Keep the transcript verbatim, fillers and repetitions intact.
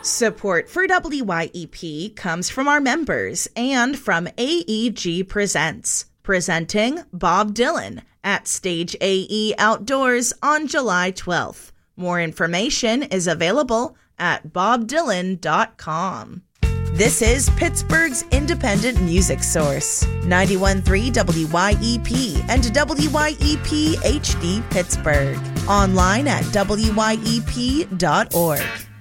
Support for W Y E P comes from our members and from A E G Presents, presenting Bob Dylan at Stage A E Outdoors on July twelfth. More information is available at bob dylan dot com. This is Pittsburgh's independent music source, ninety-one point three W Y E P and W Y E P H D Pittsburgh. Online at W Y E P dot org.